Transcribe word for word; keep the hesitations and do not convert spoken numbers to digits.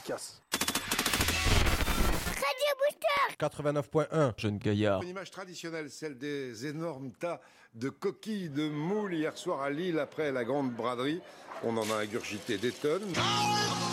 efficace. Radio Booster quatre-vingt-neuf point un, jeune gaillard. Une image traditionnelle, celle des énormes tas de coquilles de moules hier soir à Lille après la grande braderie. On en a ingurgité des tonnes.